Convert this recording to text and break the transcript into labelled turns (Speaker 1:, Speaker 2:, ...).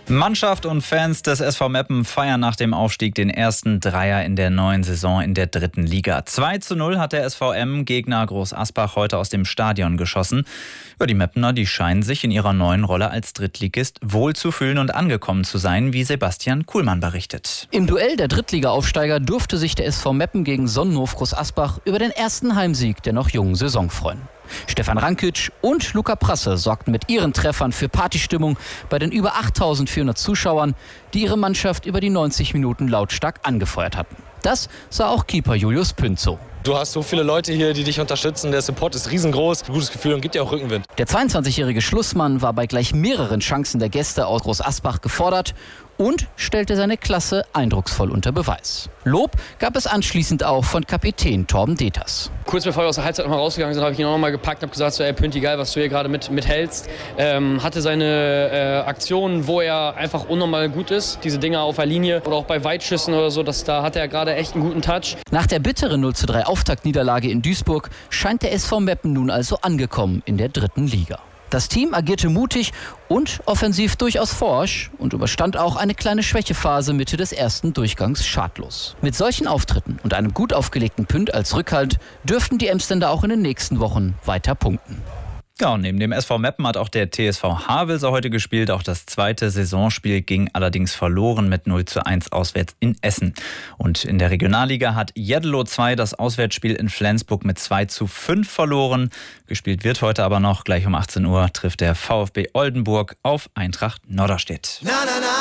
Speaker 1: Mannschaft und Fans des SV Meppen feiern nach dem Aufstieg den ersten Dreier in der neuen Saison in der 3. Liga. 2:0 hat der SVM Gegner Groß Asbach heute aus dem Stadion geschossen. Ja, die Meppener, die scheinen sich in ihrer neuen Rolle als Drittligist wohl zu fühlen und angekommen zu sein, wie Sebastian Kuhlmann berichtet.
Speaker 2: Im Duell der Drittliga-Aufsteiger durfte sich der SV Meppen gegen Sonnenhof Groß Asbach über den ersten Heimsieg der noch jungen Saison freuen. Stefan Rankic und Luca Prasse sorgten mit ihren Treffern für Partystimmung bei den über 8.400 Zuschauern, die ihre Mannschaft über die 90 Minuten lautstark angefeuert hatten. Das sah auch Keeper Julius Pünd so.
Speaker 3: Du hast so viele Leute hier, die dich unterstützen. Der Support ist riesengroß, gutes Gefühl und gibt dir auch Rückenwind.
Speaker 2: Der 22-jährige Schlussmann war bei gleich mehreren Chancen der Gäste aus Groß Asbach gefordert und stellte seine Klasse eindrucksvoll unter Beweis. Lob gab es anschließend auch von Kapitän Torben Deters.
Speaker 4: Kurz bevor wir aus der Halbzeit noch mal rausgegangen sind, habe ich ihn auch noch mal gepackt und habe gesagt, so, ey Pünti, geil, was du hier gerade mithältst. Hatte seine Aktionen, wo er einfach unnormal gut ist. Diese Dinger auf der Linie oder auch bei Weitschüssen oder so, da hat er gerade echt einen guten Touch.
Speaker 2: Nach der bitteren 0:3 Auftaktniederlage in Duisburg scheint der SV Meppen nun also angekommen in der 3. Liga. Das Team agierte mutig und offensiv durchaus forsch und überstand auch eine kleine Schwächephase Mitte des ersten Durchgangs schadlos. Mit solchen Auftritten und einem gut aufgelegten Pünd als Rückhalt dürften die Emsländer auch in den nächsten Wochen weiter punkten.
Speaker 1: Ja, und neben dem SV Meppen hat auch der TSV Havelse heute gespielt. Auch das zweite Saisonspiel ging allerdings verloren mit 0:1 auswärts in Essen. Und in der Regionalliga hat Jeddelo 2 das Auswärtsspiel in Flensburg mit 2:5 verloren. Gespielt wird heute aber noch. Gleich um 18 Uhr trifft der VfB Oldenburg auf Eintracht Norderstedt.